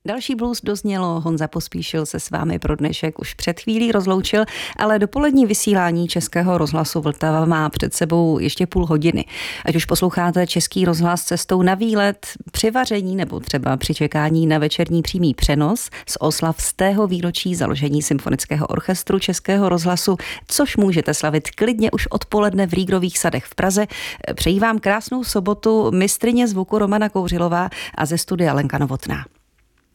Další blues doznělo, Honza Pospíšil se s vámi pro dnešek už před chvílí rozloučil, ale dopolední vysílání Českého rozhlasu Vltava má před sebou ještě půl hodiny. Ať už posloucháte Český rozhlas cestou na výlet, při vaření nebo třeba při čekání na večerní přímý přenos z oslav 100. výročí založení Symfonického orchestru Českého rozhlasu, což můžete slavit klidně už odpoledne v Rígrových sadech v Praze. Přeji vám krásnou sobotu, mistryně zvuku Romana Kouřilová a ze studia Lenka Novotná.